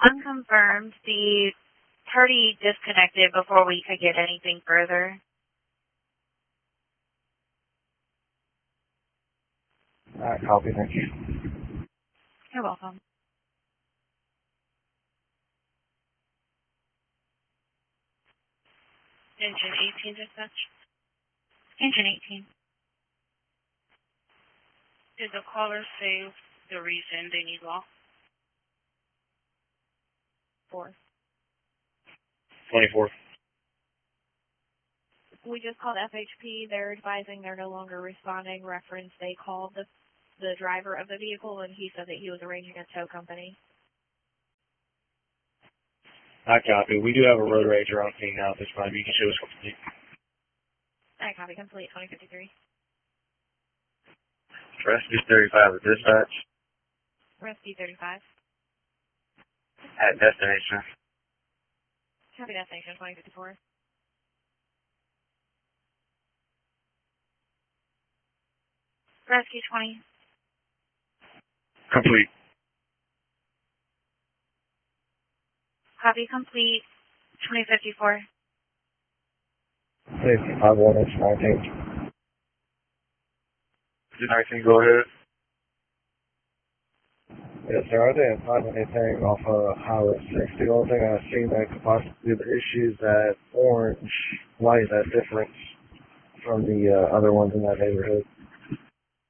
Unconfirmed. The party disconnected before we could get anything further. Alright, copy, thank you. You're welcome. Engine 18 dispatch. Engine 18. Did the caller say the reason they need law? 4. 24. We just called FHP. They're advising they're no longer responding. Reference, they called the driver of the vehicle, and he said that he was arranging a tow company. I copy. We do have a road rager on scene now at this time. You can show us complete. I copy. Complete. 2053. Rescue 35 at dispatch. Rescue 35. At destination. Copy destination 2054. Rescue 20. Complete. Copy complete. 2054. Safety 51H19. 19, go ahead. Yes, sir. I didn't find anything off of Highway 6. The only thing I've seen that could possibly be the issue is that orange light, that difference from the other ones in that neighborhood.